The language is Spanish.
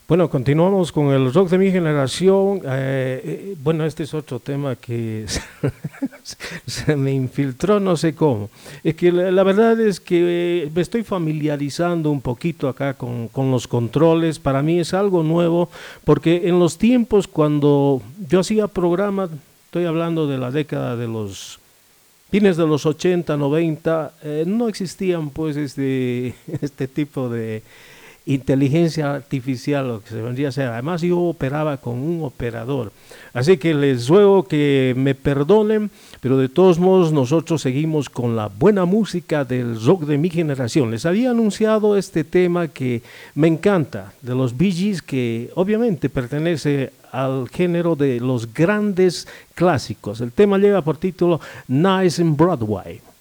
Bueno, continuamos con el rock de mi generación. Bueno, este es otro tema que se me infiltró, no sé cómo. Es que la verdad es que me estoy familiarizando un poquito acá con los controles. Para mí es algo nuevo, porque en los tiempos cuando yo hacía programas, estoy hablando de la década de los fines de los 80, 90, no existían pues este tipo de inteligencia artificial, lo que se vendría a ser. Además, yo operaba con un operador. Así que les ruego que me perdonen, pero de todos modos nosotros seguimos con la buena música del rock de mi generación. Les había anunciado este tema que me encanta, de los Bee Gees, que obviamente pertenece al género de los grandes clásicos. El tema lleva por título Nice in Broadway.